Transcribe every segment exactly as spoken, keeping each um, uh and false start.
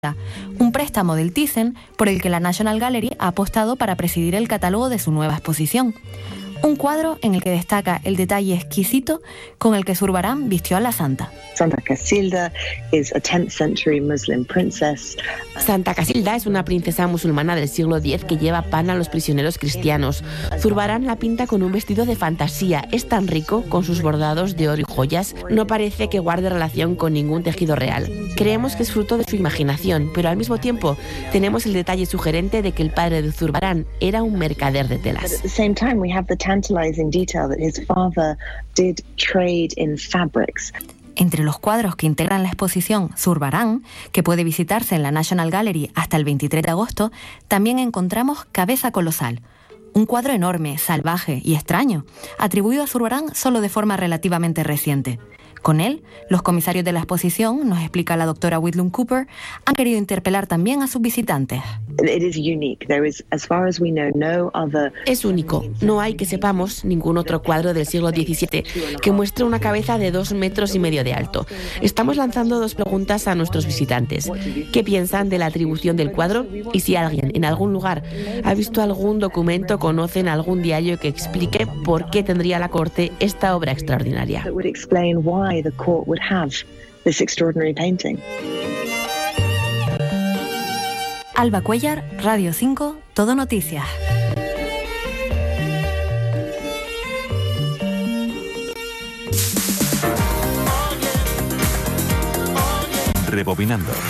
un préstamo del Thyssen por el que la National Gallery ha apostado para presidir el catálogo de su nueva exposición. Un cuadro en el que destaca el detalle exquisito con el que Zurbarán vistió a la santa. Santa Casilda is a tenth century Muslim princess. Santa Casilda es una princesa musulmana del siglo diez que lleva pan a los prisioneros cristianos. Zurbarán la pinta con un vestido de fantasía. Es tan rico, con sus bordados de oro y joyas, no parece que guarde relación con ningún tejido real. Creemos que es fruto de su imaginación, pero al mismo tiempo tenemos el detalle sugerente de que el padre de Zurbarán era un mercader de telas. Tantalizing detail that his father did trade in fabrics. Entre los cuadros que integran la exposición Zurbarán, que puede visitarse en la National Gallery hasta el veintitrés de agosto, también encontramos Cabeza Colosal, un cuadro enorme, salvaje y extraño, atribuido a Zurbarán solo de forma relativamente reciente. Con él, los comisarios de la exposición, nos explica la doctora Whitlam Cooper, han querido interpelar también a sus visitantes. Es único. No hay, que sepamos, ningún otro cuadro del siglo diecisiete que muestre una cabeza de dos metros y medio de alto. Estamos lanzando dos preguntas a nuestros visitantes. ¿Qué piensan de la atribución del cuadro? Y si alguien, en algún lugar, ha visto algún documento, conocen algún diario que explique por qué tendría la corte esta obra extraordinaria. The court would have this extraordinary painting. Alba Cuellar, Radio cinco, Todo Noticias. Rebobinando.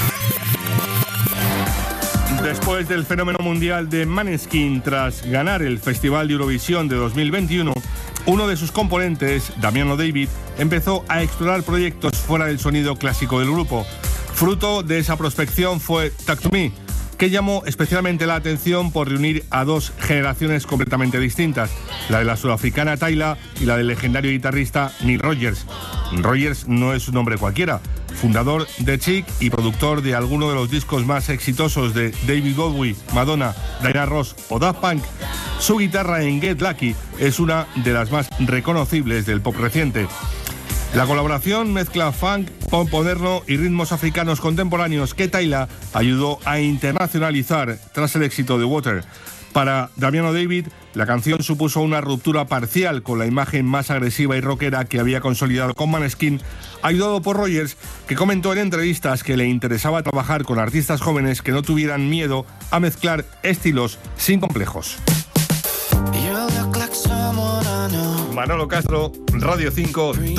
Después del fenómeno mundial de Måneskin, tras ganar el Festival de Eurovisión de dos mil veintiuno, uno de sus componentes, Damian O'David, empezó a explorar proyectos fuera del sonido clásico del grupo. Fruto de esa prospección fue Talk to Me, que llamó especialmente la atención por reunir a dos generaciones completamente distintas, la de la sudafricana Tyla y la del legendario guitarrista Neil Rogers. Rogers no es un nombre cualquiera, fundador de Chic y productor de algunos de los discos más exitosos de David Bowie, Madonna, Diana Ross o Daft Punk. Su guitarra en Get Lucky es una de las más reconocibles del pop reciente. La colaboración mezcla funk, pop moderno y ritmos africanos contemporáneos que Tyla ayudó a internacionalizar tras el éxito de Water. Para Damian O'David, la canción supuso una ruptura parcial con la imagen más agresiva y rockera que había consolidado con Måneskin, ayudado por Rogers, que comentó en entrevistas que le interesaba trabajar con artistas jóvenes que no tuvieran miedo a mezclar estilos sin complejos. Manolo Castro, Radio cinco.